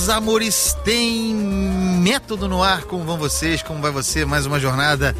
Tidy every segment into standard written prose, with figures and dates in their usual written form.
amores, tem Método no ar. Como vão vocês? Como vai você? Mais uma jornada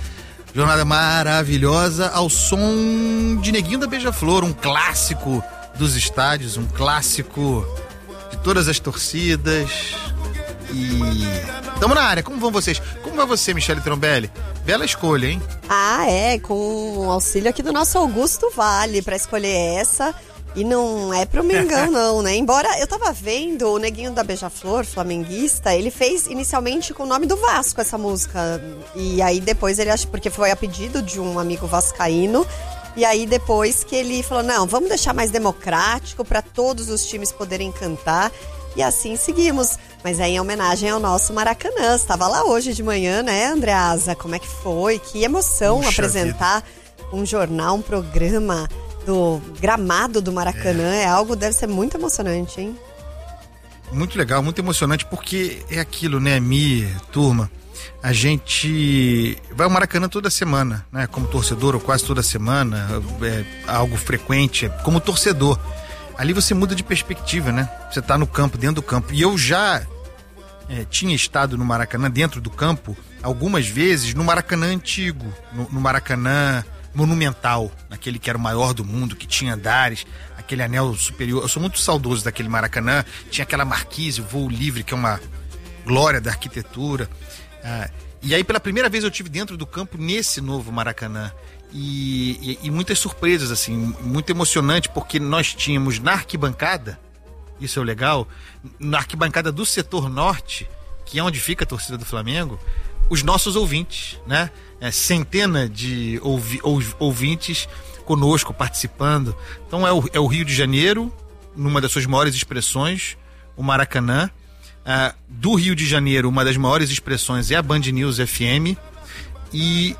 maravilhosa ao som de Neguinho da Beija-Flor, um clássico dos estádios, um clássico de todas as torcidas. E tamo na área. Como vão vocês? Como vai você, Michele Trombelli? Bela escolha, hein? Com o auxílio aqui do nosso Augusto Vale pra escolher essa. E não é pro Mengão não, né? Embora eu tava vendo o Neguinho da Beija-Flor, flamenguista, ele fez inicialmente com o nome do Vasco essa música. E aí depois ele acha, porque foi a pedido de um amigo vascaíno. E aí depois que ele falou, não, vamos deixar mais democrático para todos os times poderem cantar. E assim seguimos. Mas aí em homenagem ao nosso Maracanã. Estava lá hoje de manhã, né, Andreasa? Como é que foi? Que emoção apresentar um jornal, um programa do gramado do Maracanã. É algo, deve ser muito emocionante, hein? Muito legal, muito emocionante, porque é aquilo, né, turma? A gente vai ao Maracanã toda semana, né? Como torcedor, ou quase toda semana, é algo frequente, como torcedor. Ali você muda de perspectiva, né? Você tá no campo, dentro do campo. E eu já tinha estado no Maracanã, dentro do campo, algumas vezes no Maracanã antigo, no Maracanã monumental, aquele que era o maior do mundo, que tinha andares, aquele anel superior. Eu sou muito saudoso daquele Maracanã. Tinha aquela marquise, o voo livre, que é uma glória da arquitetura. E aí pela primeira vez eu tive dentro do campo nesse novo Maracanã. E muitas surpresas, assim, muito emocionante, porque nós tínhamos na arquibancada, isso é o legal, na arquibancada do setor norte, que é onde fica a torcida do Flamengo, os nossos ouvintes, né? Centena de ouvintes conosco, participando. Então é o Rio de Janeiro, numa das suas maiores expressões, o Maracanã. Do Rio de Janeiro, uma das maiores expressões é a Band News FM. E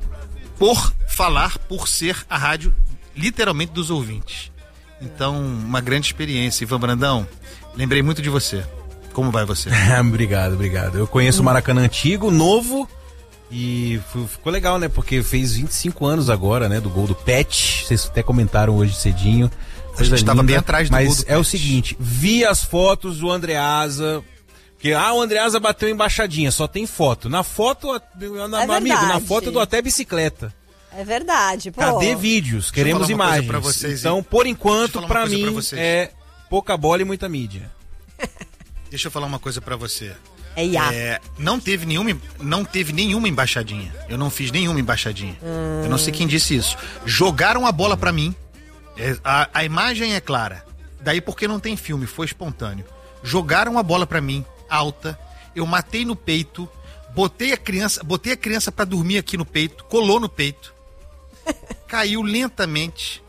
por ser a rádio literalmente dos ouvintes. Então, uma grande experiência. Ivan Brandão, lembrei muito de você. Como vai você? Obrigado. Eu conheço o Maracanã antigo, novo, e ficou legal, né? Porque fez 25 anos agora, né? Do gol do Pet. Vocês até comentaram hoje cedinho. A gente estava bem atrás do gol do Mas é o seguinte, vi as fotos do Andreasa, que o Andreasa bateu embaixadinha, só tem foto. Na foto, meu amigo, na foto eu dou até bicicleta. É verdade, pô. Cadê vídeos? Queremos imagens. Pra vocês, então, por enquanto, pra mim, é pouca bola e muita mídia. Deixa eu falar uma coisa pra você. Não teve nenhuma embaixadinha. Eu não fiz nenhuma embaixadinha. Eu não sei quem disse isso. Jogaram a bola pra mim. A imagem é clara. Daí porque não tem filme, foi espontâneo. Jogaram a bola pra mim, alta. Eu matei no peito. Botei a criança pra dormir aqui no peito. Colou no peito. Caiu lentamente.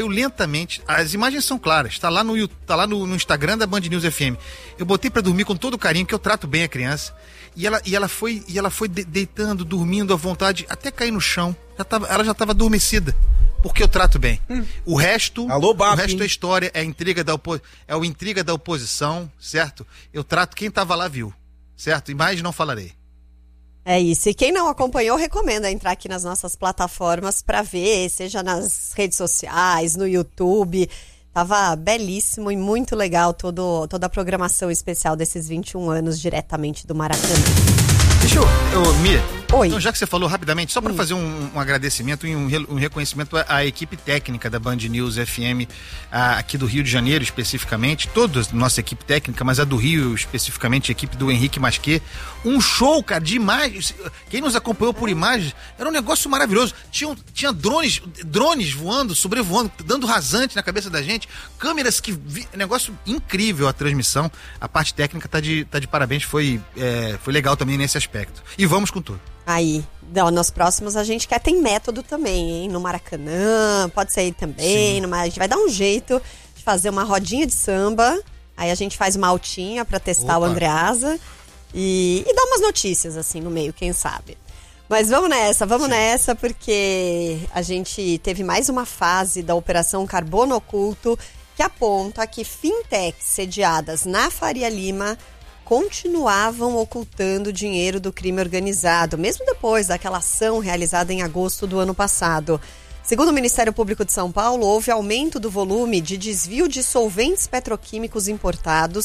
As imagens são claras. Tá lá no Instagram da Band News FM. Eu botei pra dormir com todo carinho, que eu trato bem a criança. E ela foi deitando, dormindo à vontade, até cair no chão. Ela já tava adormecida. Porque eu trato bem. O resto é história, é o intriga da oposição, certo? Eu trato quem tava lá viu, certo? E mais não falarei. É isso. E quem não acompanhou, recomendo entrar aqui nas nossas plataformas para ver, seja nas redes sociais, no YouTube. Tava belíssimo e muito legal toda a programação especial desses 21 anos diretamente do Maracanã. Deixa eu Mia. Oi. Então, já que você falou rapidamente, só para fazer um agradecimento e um reconhecimento à equipe técnica da Band News FM, aqui do Rio de Janeiro especificamente, toda a nossa equipe técnica, mas a do Rio especificamente, a equipe do Henrique Masquet. Um show, cara, de imagens. Quem nos acompanhou por imagens, era um negócio maravilhoso. Tinha drones voando, sobrevoando, dando rasante na cabeça da gente, câmeras negócio incrível a transmissão. A parte técnica tá de parabéns, foi legal também nesse aspecto. E vamos com tudo. Aí, nos próximos a gente tem método também, hein? No Maracanã, pode ser aí também. A gente vai dar um jeito de fazer uma rodinha de samba. Aí a gente faz uma altinha pra testar o Andreasa e dar umas notícias assim no meio, quem sabe. Mas vamos nessa, porque a gente teve mais uma fase da Operação Carbono Oculto que aponta que fintechs sediadas na Faria Lima continuavam ocultando dinheiro do crime organizado, mesmo depois daquela ação realizada em agosto do ano passado. Segundo o Ministério Público de São Paulo, houve aumento do volume de desvio de solventes petroquímicos importados e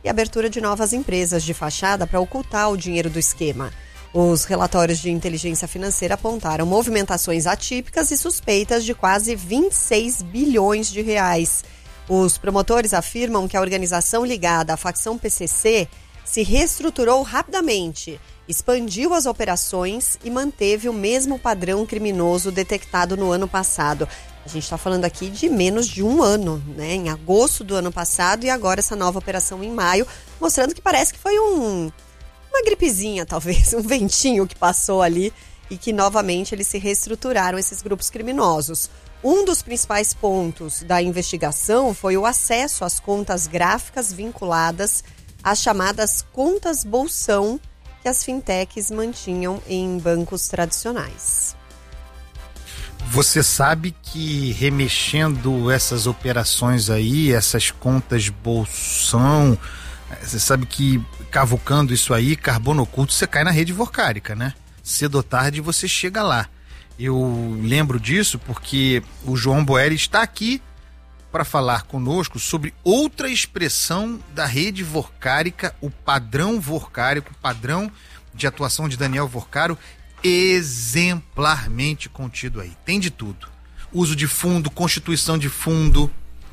e abertura de novas empresas de fachada para ocultar o dinheiro do esquema. Os relatórios de inteligência financeira apontaram movimentações atípicas e suspeitas de quase 26 bilhões de reais. Os promotores afirmam que a organização ligada à facção PCC se reestruturou rapidamente, expandiu as operações e manteve o mesmo padrão criminoso detectado no ano passado. A gente está falando aqui de menos de um ano, né? Em agosto do ano passado e agora essa nova operação em maio, mostrando que parece que foi uma gripezinha, talvez, um ventinho que passou ali e que novamente eles se reestruturaram, esses grupos criminosos. Um dos principais pontos da investigação foi o acesso às contas gráficas vinculadas às chamadas contas bolsão que as fintechs mantinham em bancos tradicionais. Você sabe que remexendo essas operações aí, essas contas bolsão, você sabe que cavucando isso aí, carbono oculto, você cai na rede vorcárica, né? Cedo ou tarde você chega lá. Eu lembro disso porque o João Boeri está aqui para falar conosco sobre outra expressão da rede vorcárica, o padrão vorcárico, o padrão de atuação de Daniel Vorcaro, exemplarmente contido aí. Tem de tudo. Uso de fundo, constituição de fundo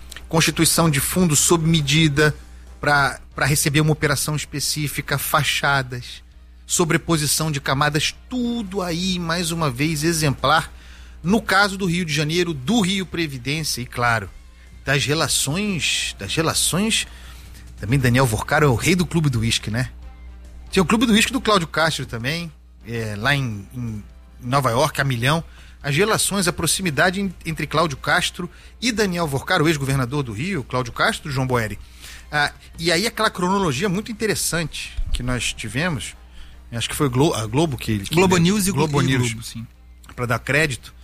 sob medida para receber uma operação específica, fachadas, sobreposição de camadas, tudo aí, mais uma vez, exemplar. No caso do Rio de Janeiro, do Rio Previdência e, claro, das relações, também Daniel Vorcaro é o rei do Clube do Uísque, né? Tinha o Clube do Uísque do Cláudio Castro também, lá em Nova York, a milhão. As relações, a proximidade entre Cláudio Castro e Daniel Vorcaro, o ex-governador do Rio, Cláudio Castro, João Boeri. E aí aquela cronologia muito interessante que nós tivemos, acho que foi a Globo que Globo News e Globo News, sim, para dar crédito,